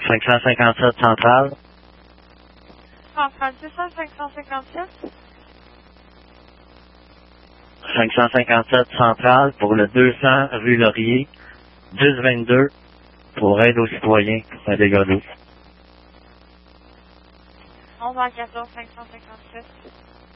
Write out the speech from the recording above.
557 centrale. Centrale, c'est ça, 557? 557 centrale pour le 200 rue Laurier, 1022 pour aide aux citoyens pour un dégât d'eau. 11h14, 557.